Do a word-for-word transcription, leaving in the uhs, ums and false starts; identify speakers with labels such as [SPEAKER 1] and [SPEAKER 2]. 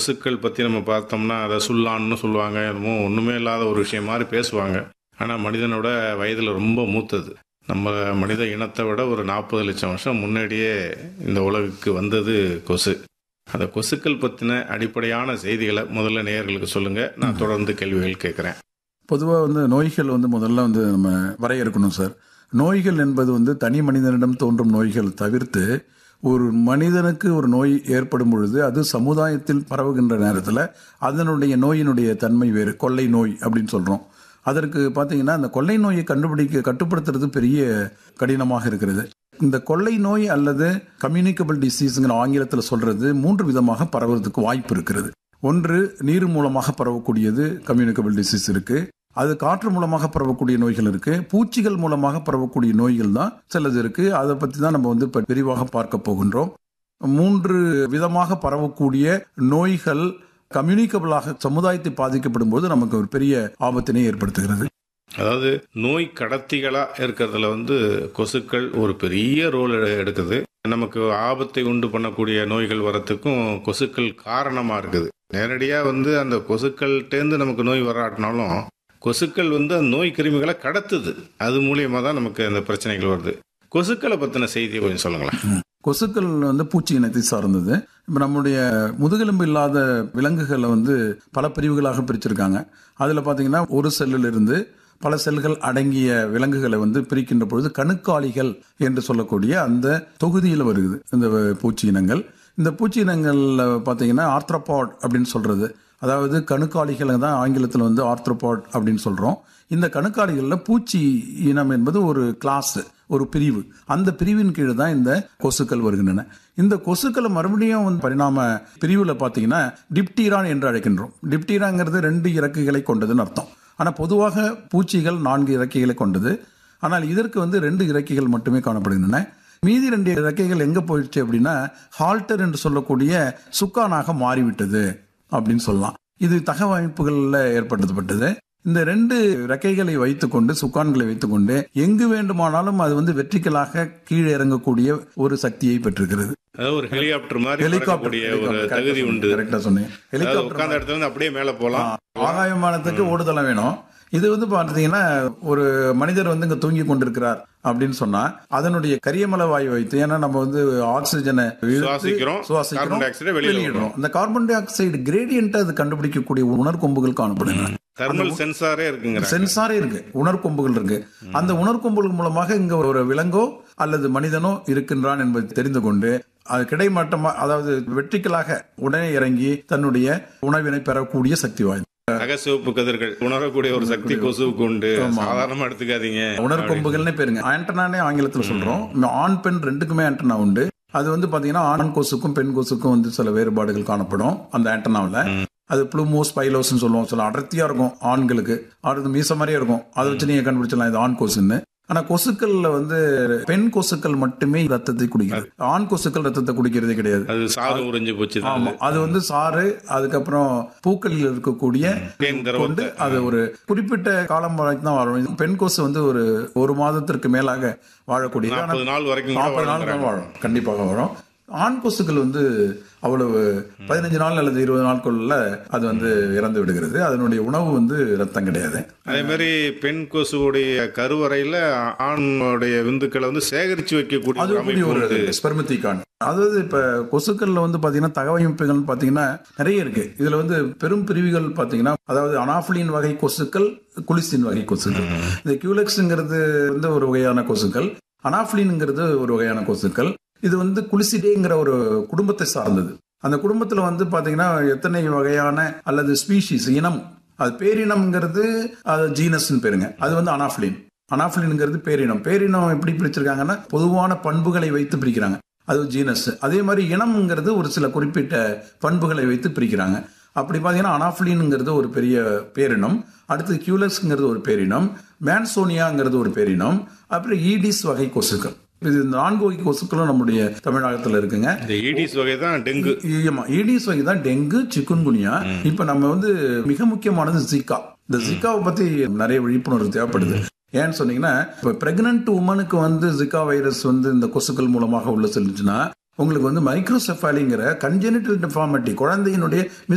[SPEAKER 1] கொசுக்கள் பற்றி நம்ம பார்த்தோம்னா அதை சுல்லான்னு சொல்லுவாங்க, என்னமோ ஒன்றுமே இல்லாத ஒரு விஷயம் மாதிரி பேசுவாங்க. ஆனால் மனிதனோட வயதில் ரொம்ப மூத்தது. நம்ம மனித இனத்தை விட ஒரு நாற்பது லட்சம் வருஷம் முன்னாடியே இந்த உலகுக்கு வந்தது கொசு. அந்த கொசுக்கள் பற்றின அடிப்படையான செய்திகளை முதல்ல நேயர்களுக்கு சொல்லுங்கள், நான் தொடர்ந்து கேள்விகள் கேட்குறேன்.
[SPEAKER 2] பொதுவாக வந்து நோய்கள் வந்து முதல்ல வந்து நம்ம வரையறுக்கணும் சார். நோய்கள் என்பது வந்து தனி மனிதனிடம் தோன்றும் நோய்கள் தவிர்த்து ஒரு மனிதனுக்கு ஒரு நோய் ஏற்படும் பொழுது அது சமுதாயத்தில் பரவுகின்ற நேரத்தில் அதனுடைய நோயினுடைய தன்மை வேறு. கொள்ளை நோய் அப்படின்னு சொல்கிறோம். அதற்கு பார்த்தீங்கன்னா அந்த கொள்ளை நோயை கண்டுபிடிக்க கட்டுப்படுத்துறது பெரிய கடினமாக இருக்கிறது. இந்த கொள்ளை நோய் அல்லது கம்யூனிகபிள் டிசீஸுங்கிற ஆங்கிலத்தில் சொல்றது மூன்று விதமாக பரவுறதுக்கு வாய்ப்பு இருக்கிறது. ஒன்று நீர் மூலமாக பரவக்கூடியது கம்யூனிகபிள் டிசீஸ் இருக்கு. அது காற்று மூலமாக பரவக்கூடிய நோய்கள் இருக்கு. பூச்சிகள் மூலமாக பரவக்கூடிய நோய்கள் தான் சிலது இருக்கு. அதை பற்றி தான் நம்ம வந்து இப்போ விரிவாக பார்க்க போகின்றோம். மூன்று விதமாக பரவக்கூடிய நோய்கள் கம்யூனிகபிளாக சமுதாயத்தை பாதிக்கப்படும் போது நமக்கு ஒரு பெரிய ஆபத்தினை ஏற்படுத்துகிறது.
[SPEAKER 1] அதாவது நோய் கடத்திகளா இருக்கிறதுல வந்து கொசுக்கள் ஒரு பெரிய ரோல் எடுக்குது. நமக்கு ஆபத்தை உண்டு பண்ணக்கூடிய நோய்கள் வரத்துக்கும் கொசுக்கள் காரணமா இருக்குது. நேரடியா வந்து அந்த கொசுக்கள்கிட்டேருந்து நமக்கு நோய் வராட்டினாலும் கொசுக்கள் வந்து அந்த நோய் கிருமிகளை கடத்துது. அது மூலியமா தான் நமக்கு அந்த பிரச்சனைகள் வருது. கொசுக்களை பத்தின செய்தியை கொஞ்சம் சொல்லுங்களேன்.
[SPEAKER 2] கொசுக்கள் வந்து பூச்சி இனத்தை சார்ந்தது. இப்போ நம்முடைய முதுகெலும்பு இல்லாத விலங்குகளை வந்து பல பிரிவுகளாக பிரிச்சிருக்காங்க. அதில் பார்த்தீங்கன்னா ஒரு செல்லில் இருந்து பல செல்கள் அடங்கிய விலங்குகளை வந்து பிரிக்கின்ற பொழுது கணுக்காலிகள் என்று சொல்லக்கூடிய அந்த தொகுதியில் வருகிறது இந்த பூச்சி இனங்கள். இந்த பூச்சி இனங்கள்ல பார்த்தீங்கன்னா ஆர்த்ரோபாட் அப்படின்னு சொல்றது, அதாவது கணுக்காலிகள் தான் ஆங்கிலத்தில் வந்து ஆர்த்ரோபாட் அப்படின்னு சொல்றோம். இந்த கணுக்காலிகளில் பூச்சி இனம் என்பது ஒரு கிளாஸ், ஒரு பிரிவு. அந்த பிரிவின் கீழே தான் இந்த கொசுக்கள் வருகின்றன. இந்த கொசுக்களை மறுபடியும் வந்து பரிணாம பிரிவில் பார்த்தீங்கன்னா டிப்டீரான் என்று அழைக்கின்றோம். டிப்டீராங்கிறது ரெண்டு இறக்கைகளை கொண்டதுன்னு அர்த்தம். ஆனால் பொதுவாக பூச்சிகள் நான்கு இறக்கைகளை கொண்டது. ஆனால் இதற்கு வந்து ரெண்டு இறக்கைகள் மட்டுமே காணப்படுகின்றன. மீதி ரெண்டு இறக்கைகள் எங்கே போயிடுச்சு அப்படின்னா ஹால்டர் என்று சொல்லக்கூடிய சுக்கானாக மாறிவிட்டது அப்படின்னு சொல்லலாம். இது தகவமைப்புகளில் ஏற்படுத்தப்பட்டது. இந்த ரெண்டு ரெக்கைகளை வைத்துக்கொண்டு சுக்கான்களை வைத்துக்கொண்டு எங்கு வேண்டுமானாலும் அது வந்து வெற்றிகளாக கீழே இறங்கக்கூடிய ஒரு சக்தியை பெற்றிருக்கிறது.
[SPEAKER 1] ஒரு ஹெலிகாப்டர் மாதிரி ஹெலிகாப்டர் ஒரு தகுதி உண்டு.
[SPEAKER 2] கரெக்டா சொன்னீங்க.
[SPEAKER 1] ஹெலிகாப்டர் இடத்துல இருந்து அப்படியே மேல போலாம்.
[SPEAKER 2] ஆகாயமானத்துக்கு ஓடுதளம் வேணும். இது வந்து பார்த்தீங்கன்னா ஒரு மனிதர் வந்து இங்க தூங்கி கொண்டிருக்கிறார் அப்படின்னு சொன்னா அதனுடைய கரியமல வாயு வைத்து, ஏன்னா நம்ம வந்து ஆக்சிஜனை சுவாசிக்கிறோம், வெளியிடுறோம். அந்த கார்பன் டை ஆக்சைடு கிரேடியன்ட் அது கண்டுபிடிக்கக்கூடிய உணர்கொம்புகள் காணப்படுங்க.
[SPEAKER 1] தெர்மல் சென்சாரே இருக்குங்க.
[SPEAKER 2] சென்சாரே இருக்கு, உணர்கொம்புகள் இருக்கு. அந்த உணர்கொம்புகள் மூலமாக இங்க ஒரு விலங்கோ அல்லது மனிதனோ இருக்கின்றான் என்பதை தெரிந்து கொண்டு அது கிடைமட்டமா, அதாவது வெற்றிகளாக உடனே இறங்கி தன்னுடைய உணவினை பெறக்கூடிய சக்தி வாய்ந்தது.
[SPEAKER 1] அகசிவப்பு கதிர்கள் உணரக்கூடிய ஒரு சக்தி கொசுவுக்கு உண்டு. சாதாரணமா எடுத்துக்காதீங்க.
[SPEAKER 2] உணர்கொம்புகள்னே பேருங்க. ஆண்டனானே ஆங்கிலத்துல சொல்றோம். ஆண் பெண் ரெண்டுக்குமே ஆண்டனா உண்டு. அது வந்து பாத்தீங்கன்னா ஆண் கொசுக்கும் பெண் கொசுக்கும் வந்து சில வேறுபாடுகள் காணப்படும் அந்த ஆண்டனாவில். அது ப்ளூமோஸ் பைலோஸ்ன்னு சொல்லுவோம். சில அடர்த்தியா இருக்கும் ஆண்களுக்கு, அடுத்து மீச மாதிரியே இருக்கும். அதை வச்சு நீங்க கண்டுபிடிச்சலாம் இது ஆண் கொசுன்னு. ஆனா கொசுக்கள்ல வந்து பெண் கொசுக்கள் மட்டுமே ரத்தத்தை குடிக்கிறது, ஆண் கொசுக்கள் ரத்தத்தை குடிக்கிறதே கிடையாது.
[SPEAKER 1] அது சாறு உறிஞ்சு போச்சு.
[SPEAKER 2] ஆமா, அது வந்து சாறு, அதுக்கப்புறம் பூக்களில் இருக்கக்கூடிய கொண்டு அது ஒரு குறிப்பிட்ட காலம் வரைக்கும் தான் வாழும். பெண் கொசு வந்து ஒரு ஒரு மாதத்திற்கு மேலாக வாழக்கூடிய
[SPEAKER 1] நாற்பது நாள் வரைக்கும்
[SPEAKER 2] நாற்பது நாள் வாழும், கண்டிப்பாக வாழும். ஆண் கொசுக்கள் வந்து அவ்வளவு பதினஞ்சு நாள் அல்லது இருபது நாட்களுள்ள அது வந்து இறந்து விடுகிறது. அதனுடைய உணவு வந்து ரத்தம் கிடையாது.
[SPEAKER 1] அதே மாதிரி பெண் கொசுடைய கருவறையில ஆணுடைய விந்துக்களை வந்து சேகரிச்சு வைக்கக்கூடிய
[SPEAKER 2] ஒரு ஸ்பெர்மத்திகான். அதாவது இப்ப கொசுக்கள்ல வந்து பாத்தீங்கன்னா தகவமைப்புகள் பாத்தீங்கன்னா நிறைய இருக்கு. இதுல வந்து பெரும் பிரிவுகள் பாத்தீங்கன்னா, அதாவது அனாஃபிலின் வகை கொசுக்கள், குலிசின் வகை கொசுக்கள். இந்த கியூலெக்ஸ்ங்கிறது வந்து ஒரு வகையான கொசுக்கள், அனாஃபிலின்ங்கிறது ஒரு வகையான கொசுக்கள். இது வந்து குலிசிடேங்கிற ஒரு குடும்பத்தை சார்ந்தது. அந்த குடும்பத்துல வந்து பாத்தீங்கன்னா எத்தனை வகையான அல்லது ஸ்பீஷிஸ் இனம், அது பேரினம்ங்கிறது அது ஜீனஸ்ன்னு பேருங்க. அது வந்து அனாஃபிலின். அனாஃபிலின்ங்கிறது பேரினம். பேரினம் எப்படி பிரிச்சிருக்காங்கன்னா பொதுவான பண்புகளை வைத்து பிரிக்கிறாங்க, அது ஜீனஸ். அதே மாதிரி இனம்ங்கிறது ஒரு சில குறிப்பிட்ட பண்புகளை வைத்து பிரிக்கிறாங்க. அப்படி பாத்தீங்கன்னா அனாஃபிலின்ங்கிறது ஒரு பெரிய பேரினம், அடுத்து கியூலெக்ஸ்ங்கிறது ஒரு பேரினம், மேன்சோனியாங்கிறது ஒரு பேரினம், அப்புறம் ஈடிஸ் வகை கொசுக்கள். இது நான்கு வகை கொசுக்களும் நம்முடைய தமிழகத்துல இருக்குங்க.
[SPEAKER 1] ஈடிஸ் வகை தான் டெங்கு.
[SPEAKER 2] ஈடிஸ் வகை தான் டெங்கு, சிக்குன்குனியா. இப்ப நம்ம வந்து மிக முக்கியமானது ஜிகா. இந்த ஜிகாவை பத்தி நிறைய விழிப்புணர்வு தேவைப்படுது. ஏன்னு சொன்னீங்கன்னா, இப்ப பிரெக்னன்ட் உமனுக்கு வந்து ஜிகா வைரஸ் வந்து இந்த கொசுக்கள் மூலமாக உள்ள செல்லுச்சுன்னா உங்களுக்கு வந்து மைக்ரோசெஃபாலிங்கிற கன்ஜெனிட்டல் டிஃபார்மிட்டி, குழந்தையினுடைய